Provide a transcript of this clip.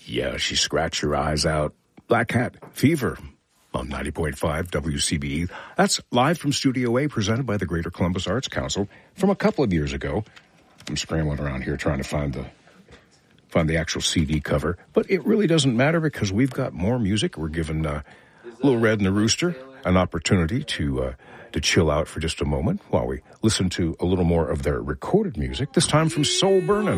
Yeah, she scratched her eyes out. Black Cat Fever on 90.5 WCBE. That's live from Studio A, presented by the Greater Columbus Arts Council from a couple of years ago. I'm scrambling around here trying to find the actual CD cover, but it really doesn't matter because we've got more music. We're giving Little Red and the Rooster an opportunity to chill out for just a moment while we listen to a little more of their recorded music, this time from Soul Burnin'.